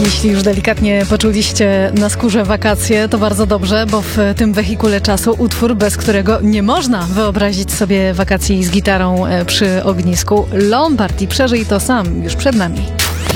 Jeśli już delikatnie poczuliście na skórze wakacje, to bardzo dobrze, bo w tym wehikule czasu utwór, bez którego nie można wyobrazić sobie wakacji z gitarą przy ognisku. Lombard i Przeżyj to sam już przed nami.